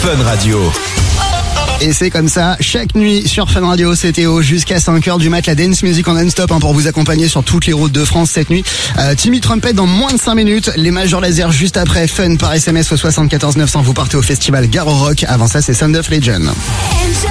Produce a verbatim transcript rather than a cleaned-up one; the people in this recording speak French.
Fun Radio. Et c'est comme ça, chaque nuit sur Fun Radio, c'est Théo, jusqu'à cinq heures du mat, la dance music en non-stop hein, pour vous accompagner sur toutes les routes de France cette nuit. Euh, Timmy Trumpet dans moins de cinq minutes, les Major Laser juste après, Fun par S M S au soixante-quatorze neuf cents, vous partez au festival Garo Rock. Avant ça, c'est Sound of Legend.